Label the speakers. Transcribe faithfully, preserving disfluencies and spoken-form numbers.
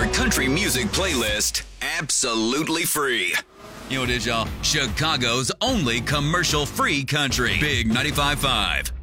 Speaker 1: country music playlist absolutely free. You know what it is, y'all? Chicago's only commercial-free country. Big ninety-five point five.